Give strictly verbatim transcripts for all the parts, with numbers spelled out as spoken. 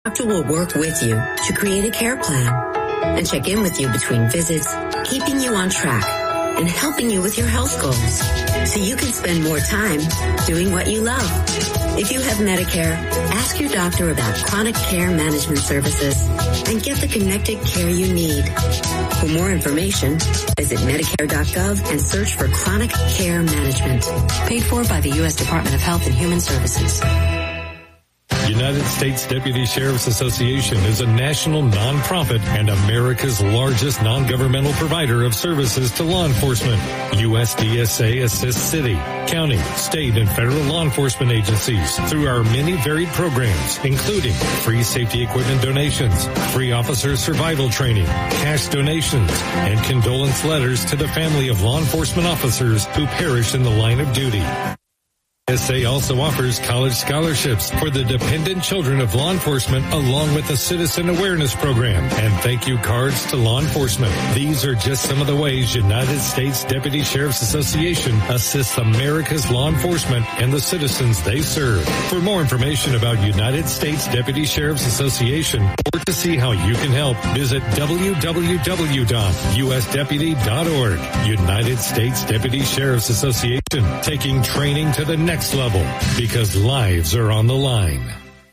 Doctor will work with you to create a care plan and check in with you between visits, keeping you on track and helping you with your health goals so you can spend more time doing what you love. If you have Medicare, ask your doctor about chronic care management services and get the connected care you need. For more information, visit Medicare dot gov and search for chronic care management. Paid for by the U S Department of Health and Human Services. United States Deputy Sheriff's Association is a national nonprofit and America's largest non-governmental provider of services to law enforcement. U S D S A assists city, county, state, and federal law enforcement agencies through our many varied programs, including free safety equipment donations, free officer survival training, cash donations, and condolence letters to the family of law enforcement officers who perish in the line of duty. U S A also offers college scholarships for the dependent children of law enforcement along with a citizen awareness program and thank you cards to law enforcement. These are just some of the ways United States Deputy Sheriff's Association assists America's law enforcement and the citizens they serve. For more information about United States Deputy Sheriff's Association or to see how you can help, visit w w w dot u s deputy dot org. United States Deputy Sheriff's Association, taking training to the next level because lives are on the line.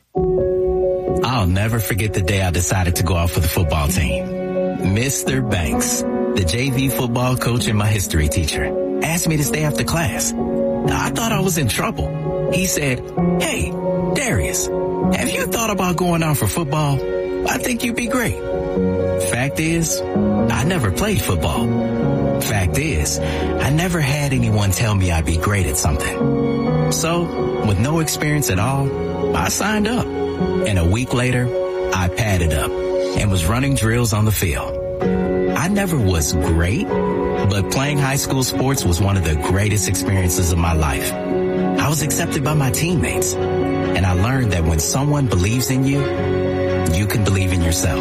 I'll never forget the day I decided to go out for the football team. Mister Banks, the J V football coach and my history teacher, asked me to stay after class. I thought I was in trouble. He said, "Hey, Darius, have you thought about going out for football? I think you'd be great." Fact is, I never played football. Fact is, I never had anyone tell me I'd be great at something. So, with no experience at all, I signed up. And a week later, I padded up and was running drills on the field. I never was great, but playing high school sports was one of the greatest experiences of my life. I was accepted by my teammates, and I learned that when someone believes in you, you can believe in yourself.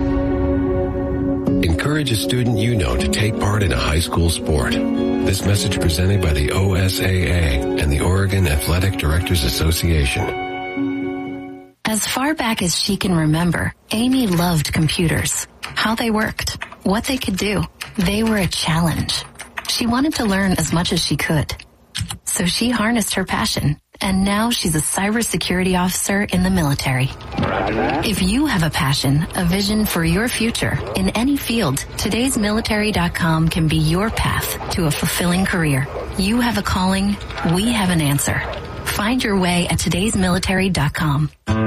Encourage a student you know to take part in a high school sport. This message presented by the O S A A and the Oregon Athletic Directors Association. As far back as she can remember, Amy loved computers, how they worked, what they could do. They were a challenge. She wanted to learn as much as she could. So she harnessed her passion, and now she's a cybersecurity officer in the military. If you have a passion, a vision for your future in any field, todays military dot com can be your path to a fulfilling career. You have a calling, we have an answer. Find your way at todays military dot com.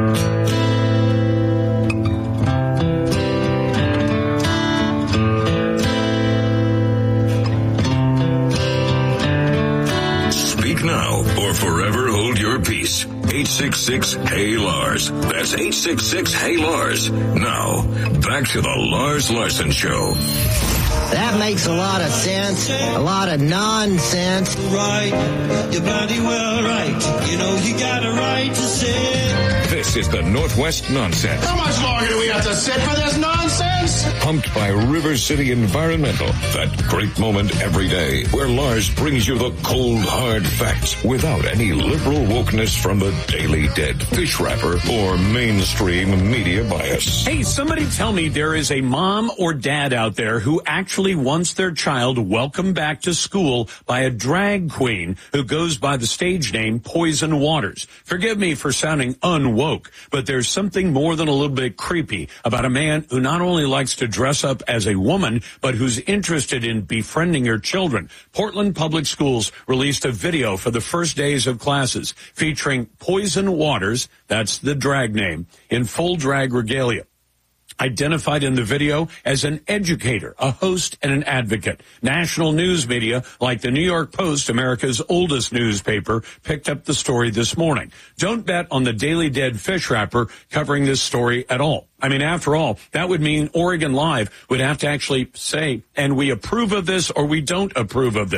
Speak now or forever hold your peace. eight six six, hey Lars. That's eight six six, hey Lars. Now, back to the Lars Larson Show. That makes a lot of sense, a lot of nonsense. Right, you're bloody well right. You know you got a right to say. This is the Northwest Nonsense. How much longer do we have to sit for this nonsense? Pumped by River City Environmental. That great moment every day where Lars brings you the cold, hard facts without any liberal wokeness from the Daily Dead, fish wrapper, or mainstream media bias. Hey, somebody tell me there is a mom or dad out there who actually wants their child welcomed back to school by a drag queen who goes by the stage name Poison Waters. Forgive me for sounding unwoke, but there's something more than a little bit creepy about a man who not only likes to dress up as a woman, but who's interested in befriending your children. Portland Public Schools released a video for the first days of classes featuring Poison Waters, that's the drag name, in full drag regalia. Identified in the video as an educator, a host, and an advocate. National news media like the New York Post, America's oldest newspaper, picked up the story this morning. Don't bet on the Daily Dead fish wrapper covering this story at all. I mean, after all, that would mean Oregon Live would have to actually say, and we approve of this or we don't approve of this.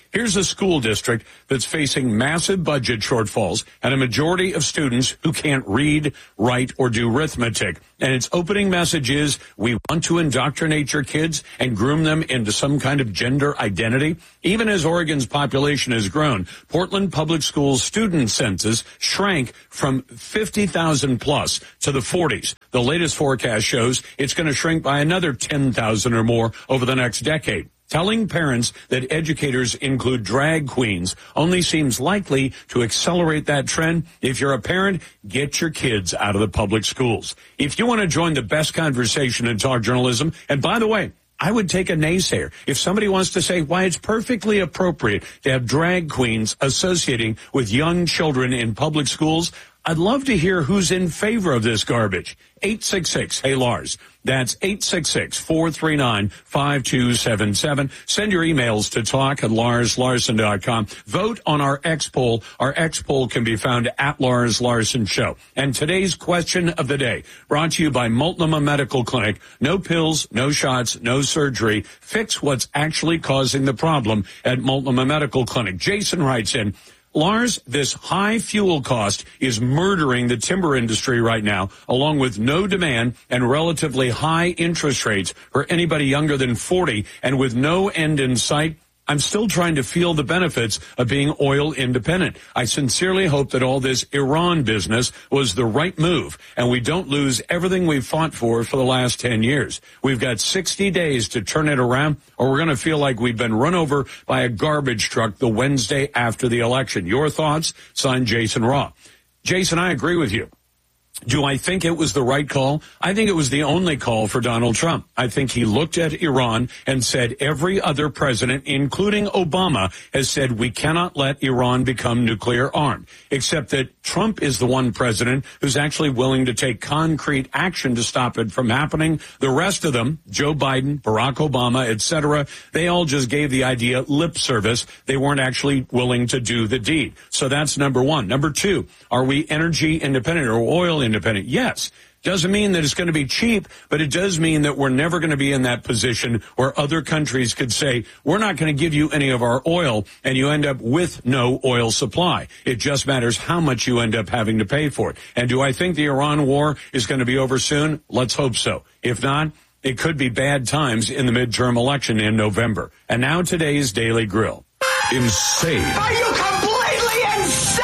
Here's a school district that's facing massive budget shortfalls and a majority of students who can't read, write, or do arithmetic. And its opening message is, we want to indoctrinate your kids and groom them into some kind of gender identity. Even as Oregon's population has grown, Portland Public Schools student census shrank from fifty thousand plus to the forties. The latest forecast shows it's going to shrink by another ten thousand or more over the next decade. Telling parents that educators include drag queens only seems likely to accelerate that trend. If you're a parent, get your kids out of the public schools. If you want to join the best conversation in talk journalism, and by the way, I would take a naysayer. If somebody wants to say why it's perfectly appropriate to have drag queens associating with young children in public schools, I'd love to hear who's in favor of this garbage. eight six six, hey Lars. That's eight six six, four three nine, five two seven seven. Send your emails to talk at lars larson dot com. Vote on our X poll. Our X poll can be found at Lars Larson Show. And today's question of the day, brought to you by Multnomah Medical Clinic. No pills, no shots, no surgery. Fix what's actually causing the problem at Multnomah Medical Clinic. Jason writes in, Lars, this high fuel cost is murdering the timber industry right now, along with no demand and relatively high interest rates for anybody younger than forty, and with no end in sight. I'm still trying to feel the benefits of being oil independent. I sincerely hope that all this Iran business was the right move and we don't lose everything we've fought for for the last ten years. We've got sixty days to turn it around, or we're going to feel like we've been run over by a garbage truck the Wednesday after the election. Your thoughts? Signed, Jason Raw. Jason, I agree with you. Do I think it was the right call? I think it was the only call for Donald Trump. I think he looked at Iran and said every other president, including Obama, has said we cannot let Iran become nuclear armed, except that Trump is the one president who's actually willing to take concrete action to stop it from happening. The rest of them, Joe Biden, Barack Obama, et cetera, they all just gave the idea lip service. They weren't actually willing to do the deed. So that's number one. Number two, are we energy independent or oil independent? Yes. Doesn't mean that it's going to be cheap, but it does mean that we're never going to be in that position where other countries could say, we're not going to give you any of our oil, and you end up with no oil supply. It just matters how much you end up having to pay for it. And do I think the Iran war is going to be over soon? Let's hope so. If not, it could be bad times in the midterm election in November. And now today's Daily Grill. Insane. Are you completely insane?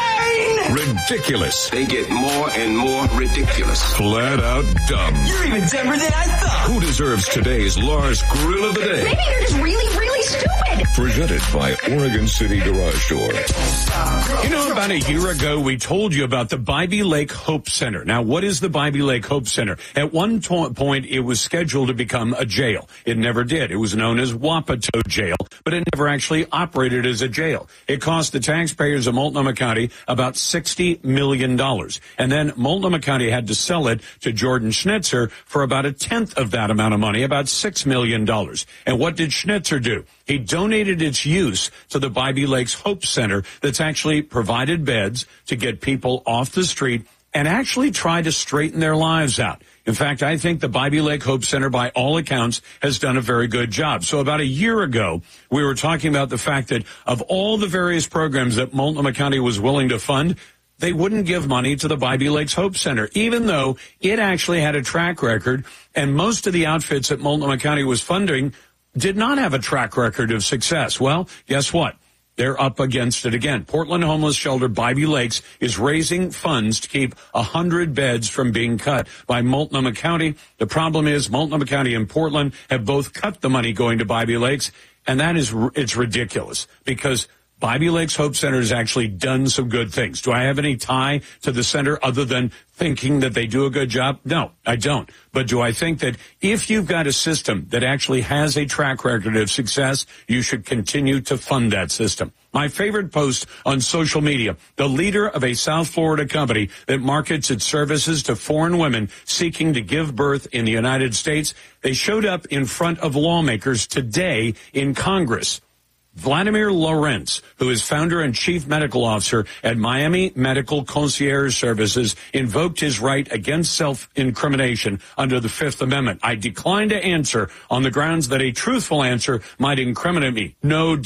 Ridiculous. They get more and more ridiculous. Flat out dumb. You're even dumber than I thought. Who deserves today's Lars Grill of the Day? Maybe you're just really, really stupid. Presented by Oregon City Garage Door. You know, about a year ago, we told you about the Bybee Lake Hope Center. Now, what is the Bybee Lake Hope Center? At one to- point, it was scheduled to become a jail. It never did. It was known as Wapato Jail, but it never actually operated as a jail. It cost the taxpayers of Multnomah County about sixty million dollars. And then Multnomah County had to sell it to Jordan Schnitzer for about a tenth of that amount of money, about six million dollars. And what did Schnitzer do? He donated its use to the Bybee Lakes Hope Center that's actually provided beds to get people off the street and actually try to straighten their lives out. In fact, I think the Bybee Lake Hope Center, by all accounts, has done a very good job. So about a year ago, we were talking about the fact that of all the various programs that Multnomah County was willing to fund, they wouldn't give money to the Bybee Lakes Hope Center, even though it actually had a track record, and most of the outfits that Multnomah County was funding did not have a track record of success. Well, guess what? They're up against it again. Portland Homeless Shelter Bybee Lakes is raising funds to keep one hundred beds from being cut by Multnomah County. The problem is Multnomah County and Portland have both cut the money going to Bybee Lakes, and that is, it's ridiculous because Bybee Lakes Hope Center has actually done some good things. Do I have any tie to the center other than thinking that they do a good job? No, I don't. But do I think that if you've got a system that actually has a track record of success, you should continue to fund that system? My favorite post on social media, the leader of a South Florida company that markets its services to foreign women seeking to give birth in the United States, they showed up in front of lawmakers today in Congress. Vladimir Lorentz, who is founder and chief medical officer at Miami Medical Concierge Services, invoked his right against self-incrimination under the Fifth Amendment. I decline to answer on the grounds that a truthful answer might incriminate me. No doubt.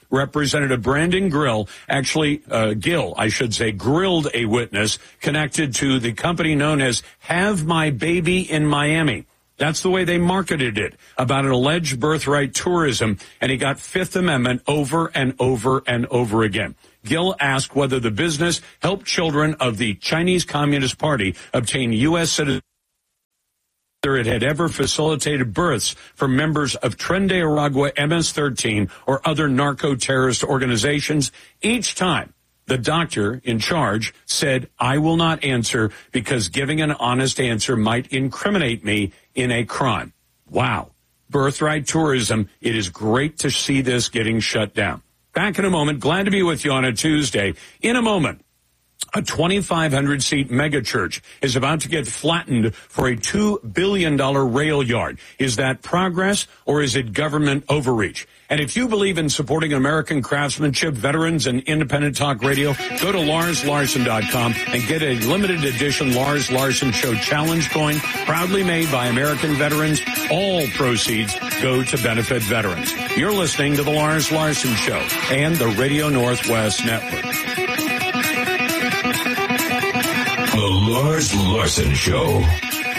Representative Brandon Grill, actually, uh, Gill, I should say, grilled a witness connected to the company known as Have My Baby in Miami. That's the way they marketed it, about an alleged birthright tourism, and he got Fifth Amendment over and over and over again. Gill asked whether the business helped children of the Chinese Communist Party obtain U S citizenship, whether it had ever facilitated births for members of Tren de Aragua, M S thirteen, or other narco-terrorist organizations. Each time, the doctor in charge said, I will not answer because giving an honest answer might incriminate me in a crime. Wow. Birthright tourism. It is great to see this getting shut down. Back in a moment. Glad to be with you on a Tuesday. In a moment, a twenty-five hundred seat megachurch is about to get flattened for a two billion dollars rail yard. Is that progress or is it government overreach? And if you believe in supporting American craftsmanship, veterans, and independent talk radio, go to Lars Larson dot com and get a limited edition Lars Larson Show Challenge coin, proudly made by American veterans. All proceeds go to benefit veterans. You're listening to the Lars Larson Show and the Radio Northwest Network. The Lars Larson Show.